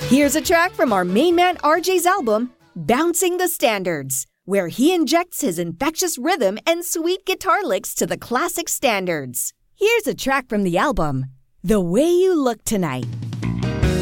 Here's a track from our main man RJ's album, Bouncing the Standards, where he injects his infectious rhythm and sweet guitar licks to the classic standards. Here's a track from the album, The Way You Look Tonight.